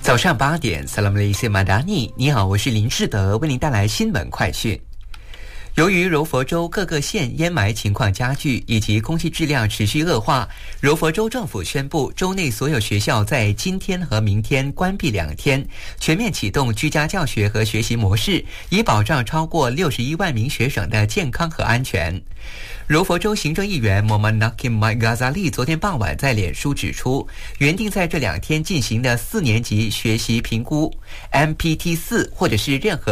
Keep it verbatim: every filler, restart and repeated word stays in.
早上八点 Salam Malaysia Madani， 你好，我是林志德，为您带来新闻快讯。由于柔佛州各个县烟霾情况加剧，以及空气质量持续恶化，柔佛州政府宣布，州内所有学校在今天和明天关闭两天，全面启动居家教学和学习模式，以保障超过六十一万名学生的健康和安全。柔佛州行政议员 Muhammad Nakim Mike Ghazali 昨天傍晚在脸书指出，原定在这两天进行的四年级学习评估 M P T 四或者是任何